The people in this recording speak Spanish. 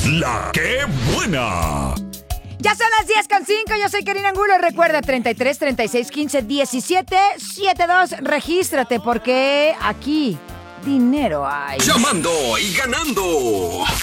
La que buena. Ya son las 10:05, yo soy Karina Angulo. Recuerda, 33 36 15 17 72. Regístrate porque aquí dinero hay. Llamando y ganando.